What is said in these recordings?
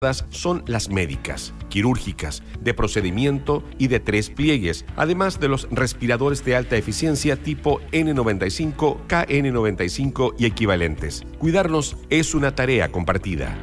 son las médicas, quirúrgicas, de procedimiento y de 3 pliegues, además de los respiradores de alta eficiencia tipo N95, KN95 y equivalentes. Cuidarnos es una tarea compartida.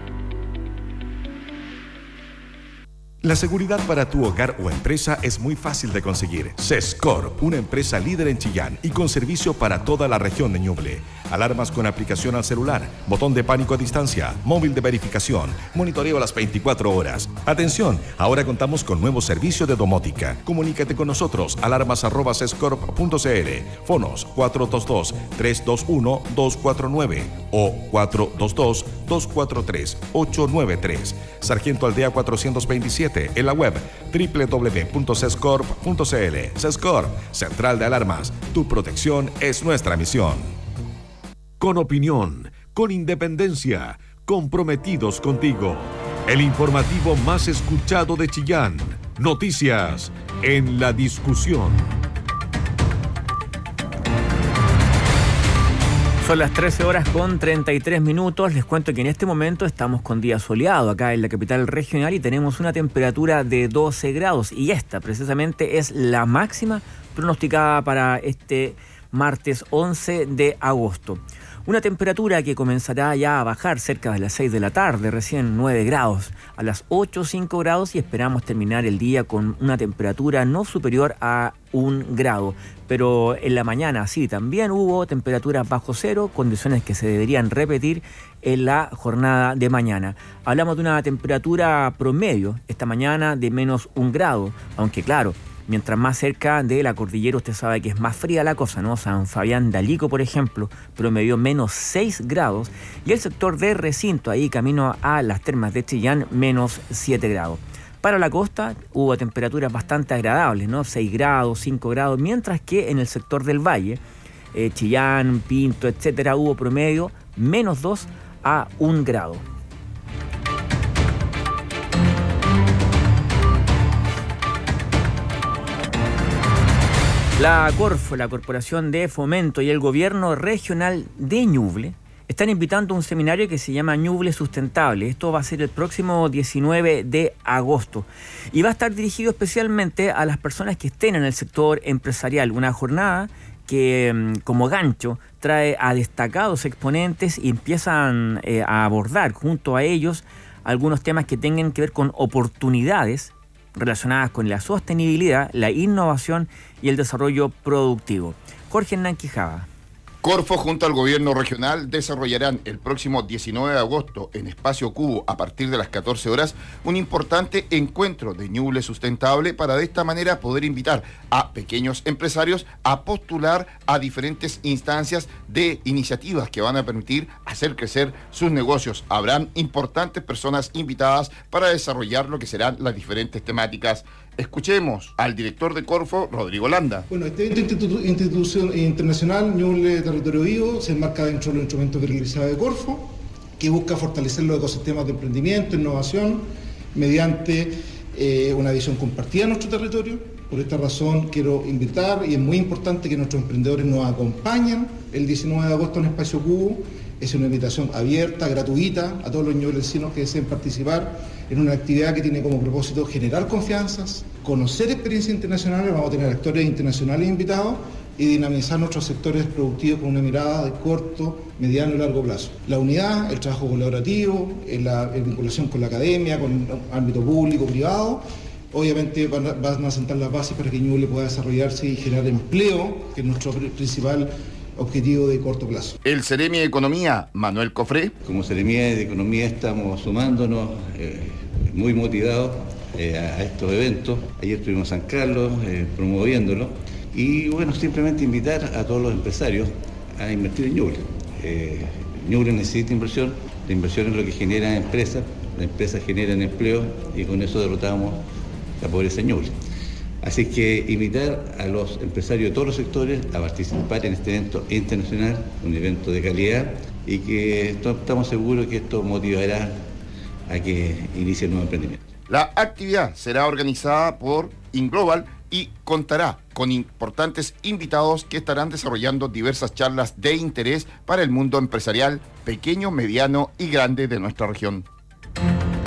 La seguridad para tu hogar o empresa es muy fácil de conseguir. Sescorp, una empresa líder en Chillán y con servicio para toda la región de Ñuble. Alarmas con aplicación al celular, botón de pánico a distancia, móvil de verificación, monitoreo a las 24 horas. Atención, ahora contamos con nuevo servicio de domótica. Comunícate con nosotros, alarmas@sescorp.cl, fonos 422-321-249 o 422-243-893. Sargento Aldea 427, en la web www.sescorp.cl. Sescorp, Central de Alarmas. Tu protección es nuestra misión. Con opinión, con independencia, comprometidos contigo. El informativo más escuchado de Chillán. Noticias en la discusión. Son las 13 horas con 33 minutos. Les cuento que en este momento estamos con día soleado acá en la capital regional y tenemos una temperatura de 12 grados. Y esta precisamente es la máxima pronosticada para este martes 11 de agosto. Una temperatura que comenzará ya a bajar cerca de las 6 de la tarde, recién 9 grados, a las 8, 5 grados y esperamos terminar el día con una temperatura no superior a 1 grado. Pero en la mañana sí, también hubo temperaturas bajo cero, condiciones que se deberían repetir en la jornada de mañana. Hablamos de una temperatura promedio esta mañana de menos 1 grado, aunque claro, mientras más cerca de la cordillera usted sabe que es más fría la cosa, ¿no? San Fabián de Alico, por ejemplo, promedió menos 6 grados y el sector de Recinto, ahí camino a las termas de Chillán, menos 7 grados. Para la costa hubo temperaturas bastante agradables, ¿no? 6 grados, 5 grados, mientras que en el sector del valle, Chillán, Pinto, etcétera, hubo promedio menos 2 a 1 grado. La Corfo, la Corporación de Fomento y el Gobierno Regional de Ñuble están invitando a un seminario que se llama Ñuble Sustentable. Esto va a ser el próximo 19 de agosto y va a estar dirigido especialmente a las personas que estén en el sector empresarial. Una jornada que como gancho trae a destacados exponentes y empiezan a abordar junto a ellos algunos temas que tengan que ver con oportunidades relacionadas con la sostenibilidad, la innovación y el desarrollo productivo. Jorge Hernán Quijada. Corfo junto al gobierno regional desarrollarán el próximo 19 de agosto en Espacio Cubo a partir de las 14 horas un importante encuentro de Ñuble Sustentable para de esta manera poder invitar a pequeños empresarios a postular a diferentes instancias de iniciativas que van a permitir hacer crecer sus negocios. Habrán importantes personas invitadas para desarrollar lo que serán las diferentes temáticas. Escuchemos al director de Corfo, Rodrigo Landa. Bueno, este evento internacional, Ñuble Territorio Vivo, se enmarca dentro del instrumento que realizaba de Corfo, que busca fortalecer los ecosistemas de emprendimiento, innovación, mediante una visión compartida de nuestro territorio. Por esta razón quiero invitar, y es muy importante que nuestros emprendedores nos acompañen el 19 de agosto en Espacio Cubo. Es una invitación abierta, gratuita, a todos los ñublecinos que deseen participar en una actividad que tiene como propósito generar confianzas, conocer experiencias internacionales, vamos a tener actores internacionales invitados y dinamizar nuestros sectores productivos con una mirada de corto, mediano y largo plazo. La unidad, el trabajo colaborativo, la vinculación con la academia, con el ámbito público, privado, obviamente van a sentar las bases para que Ñuble pueda desarrollarse y generar empleo, que es nuestro principal objetivo de corto plazo. El Seremi de Economía, Manuel Cofré. Como Seremi de Economía estamos sumándonos, muy motivados a estos eventos. Ayer estuvimos en San Carlos promoviéndolo y bueno, simplemente invitar a todos los empresarios a invertir en Ñuble. Ñuble necesita inversión, la inversión es lo que genera empresas, las empresas generan empleo y con eso derrotamos la pobreza en Ñuble. Así que invitar a los empresarios de todos los sectores a participar en este evento internacional, un evento de calidad, y que estamos seguros que esto motivará a que inicie el nuevo emprendimiento. La actividad será organizada por InGlobal y contará con importantes invitados que estarán desarrollando diversas charlas de interés para el mundo empresarial pequeño, mediano y grande de nuestra región.